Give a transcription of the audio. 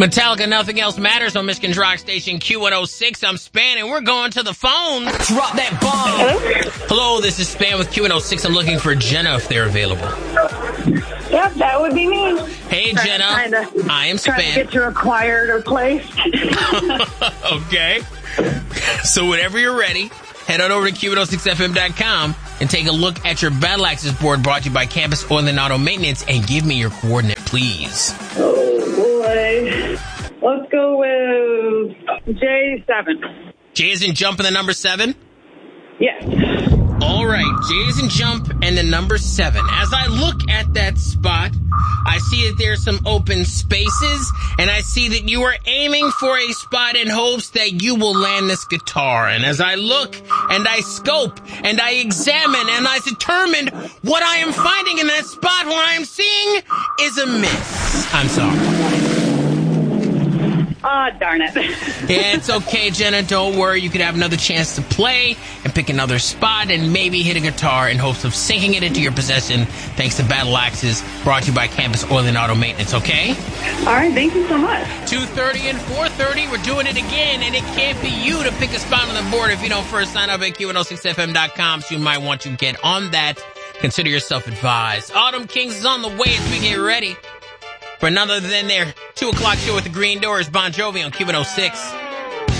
Metallica, Nothing Else Matters on Michigan's rock station Q106. I'm Span, and we're going to the phone. Drop that bomb. Hello, this is Span with Q106. I'm looking for Jenna if they're available. Yep, that would be me. Hey, Jenna. I am Span. Trying to get you acquired or placed. Okay. So whenever you're ready, head on over to Q106FM.com and take a look at your Battle Axes board brought to you by Campus Oil and Auto Maintenance and give me your coordinate, please. Oh, boy. Let's go with J7. J is in jump and the number 7? Yes. All right, J is in jump and the number 7. As I look at that spot, I see that there's some open spaces, and I see that you are aiming for a spot in hopes that you will land this guitar. And as I look and I scope and I examine and I determine what I am finding in that spot, what I am seeing is a miss. I'm sorry. Ah, darn it. Yeah, it's okay, Jenna. Don't worry. You could have another chance to play and pick another spot and maybe hit a guitar in hopes of sinking it into your possession thanks to Battle Axes, brought to you by Campus Oil and Auto Maintenance, okay? All right, thank you so much. 2:30 and 4:30, we're doing it again, and it can't be you to pick a spot on the board if you don't first sign up at Q106FM.com, so you might want to get on that. Consider yourself advised. Autumn Kings is on the way as we get ready for none other than their 2 o'clock show with the Green Doors, Bon Jovi on Q106.